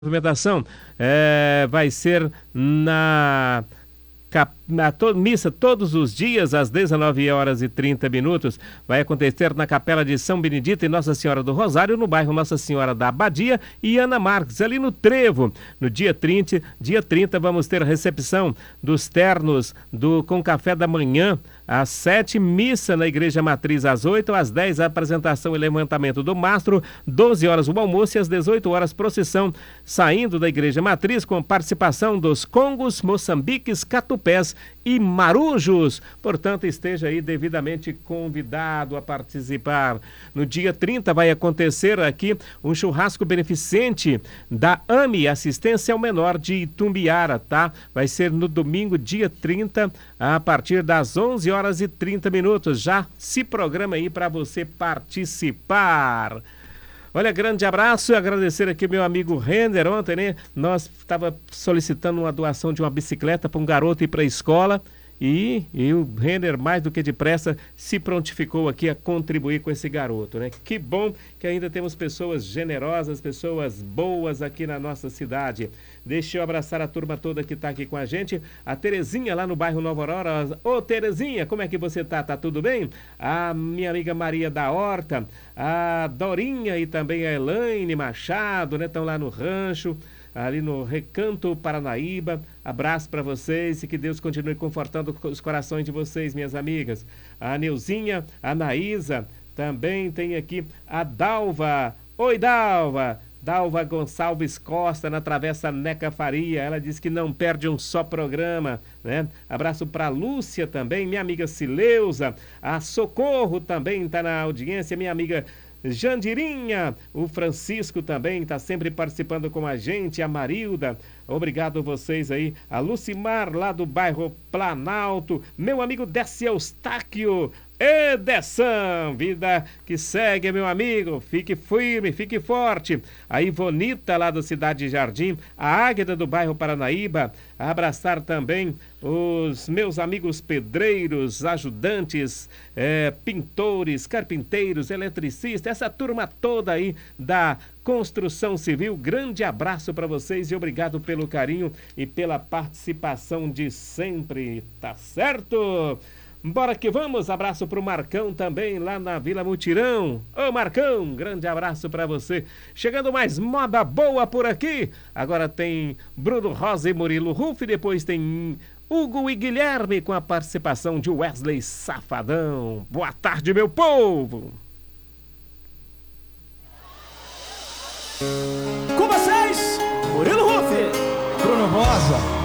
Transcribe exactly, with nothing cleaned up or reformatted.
movimentação é, vai ser na, cap- na to- missa todos os dias às dezenove horas e trinta minutos. Vai acontecer na Capela de São Benedito e Nossa Senhora do Rosário, no bairro Nossa Senhora da Abadia e Ana Marques, ali no Trevo. No dia trinta, dia trinta vamos ter a recepção dos ternos do com café da manhã às sete, missa na Igreja Matriz às oito, às dez a apresentação e levantamento do mastro, doze horas o almoço e às dezoito horas procissão saindo da Igreja Matriz com participação dos congos, moçambiques, catupés e marujos. Portanto, esteja aí devidamente convidado a participar. No dia trinta vai acontecer aqui um churrasco beneficente da AME, Assistência ao Menor de Itumbiara, tá? Vai ser no domingo, dia trinta, a partir das onze horas e trinta minutos. Já se programa aí para você participar. Olha, grande abraço e agradecer aqui meu amigo Renner. Ontem, né, nós estava solicitando uma doação de uma bicicleta para um garoto ir para a escola e, e o Renner, mais do que depressa, se prontificou aqui a contribuir com esse garoto, né? Que bom que ainda temos pessoas generosas, pessoas boas aqui na nossa cidade. Deixa eu abraçar a turma toda que está aqui com a gente. A Terezinha lá no bairro Nova Aurora. Ô Terezinha, como é que você tá? Tá tudo bem? A minha amiga Maria da Horta, a Dorinha e também a Elaine Machado, né? Estão lá no rancho, ali no Recanto Paranaíba. Abraço para vocês e que Deus continue confortando os corações de vocês, minhas amigas. A Neuzinha, a Naísa, também tem aqui a Dalva. Oi, Dalva! Dalva Gonçalves Costa, na Travessa Neca Faria. Ela diz que não perde um só programa, né? Abraço para Lúcia também, minha amiga Cileuza. A Socorro também está na audiência, minha amiga Jandirinha. O Francisco também está sempre participando com a gente. A Marilda, obrigado a vocês aí. A Lucimar, lá do bairro Planalto. Meu amigo Décio Eustáquio. E Dessam, vida que segue, meu amigo. Fique firme, fique forte. A Ivonita, lá da Cidade Jardim. A Águeda, do bairro Paranaíba. Abraçar também os meus amigos pedreiros, ajudantes, é, pintores, carpinteiros, eletricistas, essa turma toda aí da construção civil. Grande abraço para vocês e obrigado pelo carinho e pela participação de sempre, tá certo? Bora que vamos, abraço pro Marcão também lá na Vila Mutirão. Ô Marcão, grande abraço para você. Chegando mais moda boa por aqui. Agora tem Bruno Rosa e Murilo Ruff, depois tem Hugo e Guilherme com a participação de Wesley Safadão. Boa tarde, meu povo. Com vocês, Murilo Ruff, Bruno Rosa